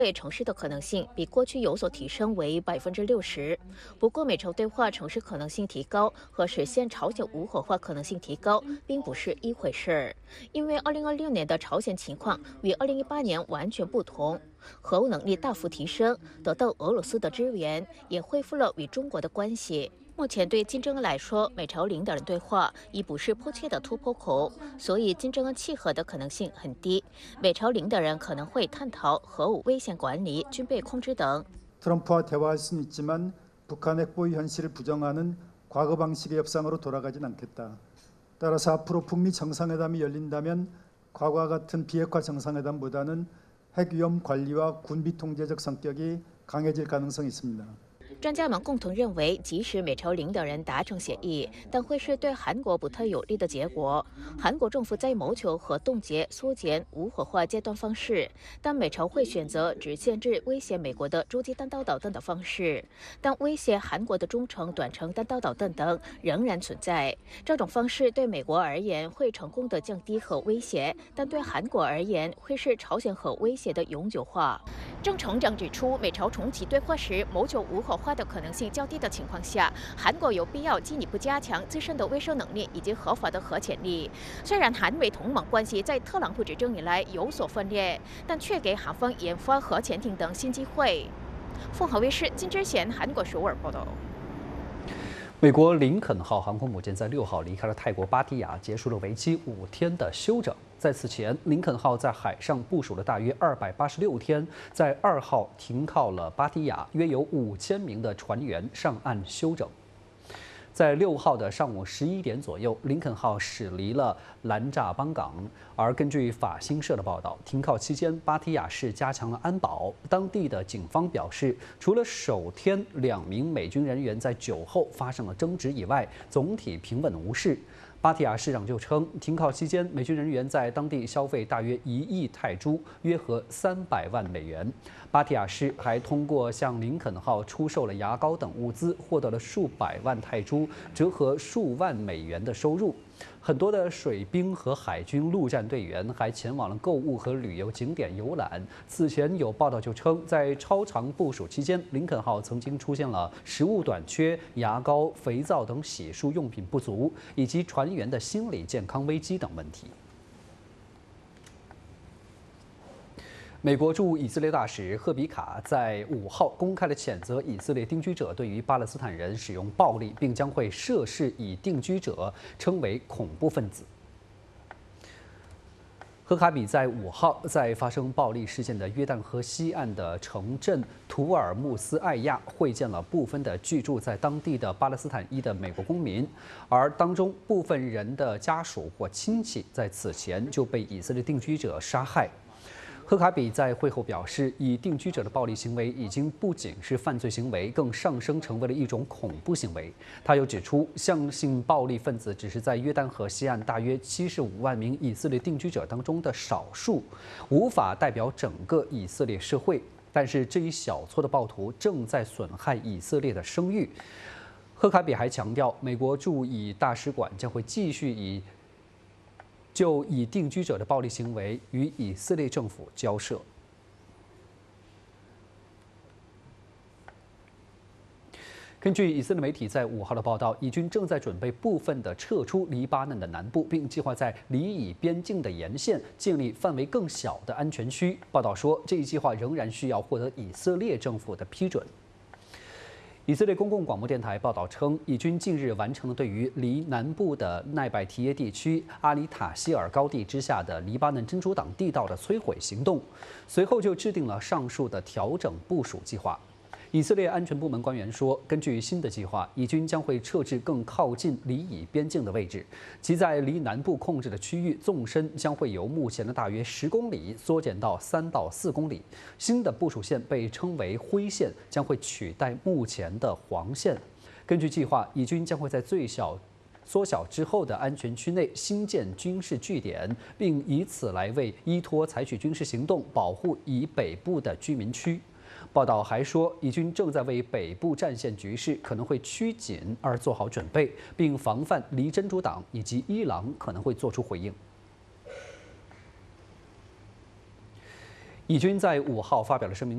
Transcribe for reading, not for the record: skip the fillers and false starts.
类城市的可能性比过去有所提升为60%。不过，美朝对话城市可能性提高和实现朝鲜无核化可能性提高并不是一回事，因为2026年的朝鲜情况与2018年完全不同，核武能力大幅提升，得到俄罗斯的支援，也恢复了与中国的关系。目前对金正恩来说，美朝领导人对话已不是迫切的突破口，所以金正恩契合的可能性很低。美朝领导人可能会探讨核武危险管理、军备控制等。 트럼프와 대화할 수는 있지만 북한 핵보유 현실을 부정하는 과거 방식의 협상으로 돌아가진 않겠다. 따라서 앞으로 북미 정상회담이 열린다면 과거와 같은 비핵화 정상회담보다는 핵위험 관리와 군비 통제적 성격이 강해질 가능성이 있습니다. 专家们共同认为，即使美朝领导人达成协议，但会是对韩国不太有利的结果。韩国政府在谋求和冻结、缩减无核化阶段方式，但美朝会选择只限制威胁美国的洲际弹道导弹的方式，但威胁韩国的中程、短程弹道导弹等仍然存在。这种方式对美国而言会成功的降低核威胁，但对韩国而言会是朝鲜核威胁的永久化。郑成长指出，美朝重启对话时谋求无核化的可能性较低的情况下，韩国有必要进一步加强自身的威慑能力以及合法的核潜力。虽然韩美同盟关系在特朗普执政以来有所分裂，但却给韩方研发核潜艇等新机会。凤凰卫视金之贤韩国首尔报道。 美国林肯号航空母舰在6号离开了泰国芭提雅，结束了为期5天的休整。在此前，林肯号在海上部署了大约286天，在2号停靠了芭提雅，约有5000名的船员上岸休整。在6号的上午11点左右，林肯号驶离了兰扎邦港。而根据法新社的报道，停靠期间，芭提雅市加强了安保。当地的警方表示，除了首天2名美军人员在酒后发生了争执以外，总体平稳无事。芭提雅市长就称，停靠期间，美军人员在当地消费大约1亿泰铢，约合300万美元。芭提雅市还通过向林肯号出售了牙膏等物资，获得了数百万泰铢，折合数万美元的收入。很多的水兵和海军陆战队员还前往了购物和旅游景点游览。此前有报道就称，在超长部署期间，林肯号曾经出现了食物短缺、牙膏、肥皂等洗漱用品不足，以及船员的心理健康危机等问题。美国驻以色列大使赫比卡在5号公开了谴责以色列定居者对于巴勒斯坦人使用暴力，并将会涉事以定居者称为恐怖分子。赫卡比在5号在发生暴力事件的约旦河西岸的城镇图尔穆斯艾亚会见了部分的居住在当地的巴勒斯坦裔的美国公民，而当中部分人的家属或亲戚在此前就被以色列定居者杀害。赫卡比在会后表示，以定居者的暴力行为已经不仅是犯罪行为，更上升成为了一种恐怖行为。他又指出，相信暴力分子只是在约旦河西岸大约75万名以色列定居者当中的少数，无法代表整个以色列社会。但是这一小撮的暴徒正在损害以色列的声誉。赫卡比还强调，美国驻以大使馆将会继续就以定居者的暴力行为与以色列政府交涉。根据以色列媒体在5号的报道，以军正在准备部分的撤出黎巴嫩的南部，并计划在黎以边境的沿线建立范围更小的安全区。报道说，这一计划仍然需要获得以色列政府的批准。以色列公共广播电台报道称，以军近日完成了对于离南部的奈拜提耶地区阿里塔希尔高地之下的黎巴嫩真主党地道的摧毁行动，随后就制定了上述的调整部署计划。以色列安全部门官员说，根据新的计划，以军将会撤至更靠近黎以边境的位置，其在离南部控制的区域纵深将会由目前的大约10公里缩减到3到4公里。新的部署线被称为灰线，将会取代目前的黄线。根据计划，以军将会在缩小之后的安全区内新建军事据点，并以此来为依托采取军事行动保护以北部的居民区。报道还说，以军正在为北部战线局势可能会趋紧而做好准备，并防范离真主党以及伊朗可能会做出回应。以军在5号发表了声明。